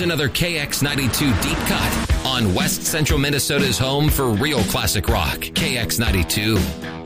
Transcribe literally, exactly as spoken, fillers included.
another K X ninety-two Deep Cut on West Central Minnesota's home for real classic rock, K X ninety-two.